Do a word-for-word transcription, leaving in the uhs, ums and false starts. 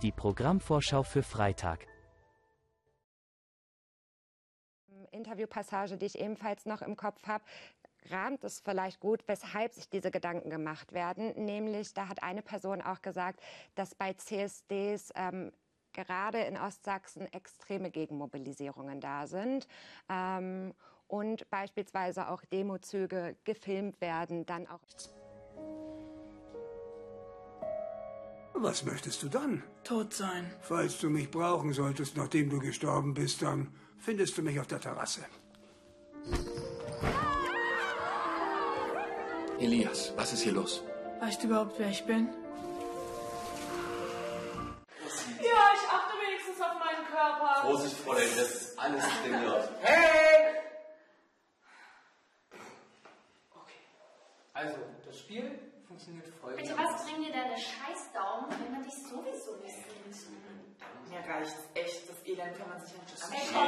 Die Programmvorschau für Freitag. Interviewpassage, die ich ebenfalls noch im Kopf habe, rahmt es vielleicht gut, weshalb sich diese Gedanken gemacht werden. Nämlich, da hat eine Person auch gesagt, dass bei C S Ds ähm, gerade in Ostsachsen extreme Gegenmobilisierungen da sind ähm, und beispielsweise auch Demozüge gefilmt werden, dann auch... Was möchtest du dann? Tot sein. Falls du mich brauchen solltest, nachdem du gestorben bist, dann findest du mich auf der Terrasse. Elias, was ist hier los? Weißt du überhaupt, wer ich bin? Ja, ich achte wenigstens auf meinen Körper. Vorsicht, Fräulein, das ist alles trainiert. Hey! Okay. Also, das Spiel funktioniert folgendes. Bitte, was bringen dir deine Scheißdaumen, wenn man dich sowieso nicht sieht? Mir reicht's echt. Das Elend kann man sich nicht Ey,